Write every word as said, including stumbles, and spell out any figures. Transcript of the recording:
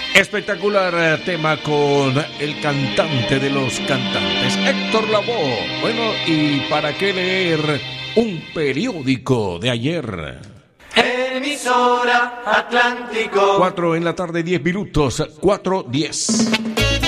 Espectacular eh, tema con el cantante de los cantantes, Héctor Lavoe. Bueno, ¿y para qué leer un periódico de ayer? Emisora Atlántico. Cuatro en la tarde, diez minutos, cuatro diez.